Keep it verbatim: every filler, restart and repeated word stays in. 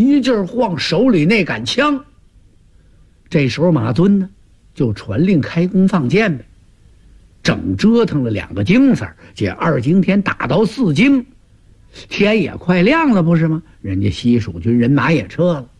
一劲晃手里那杆枪。这时候马尊呢，就传令开弓放箭呗。整折腾了两个更次，这二更天打到四更，天也快亮了，不是吗？人家西蜀军人马也撤了。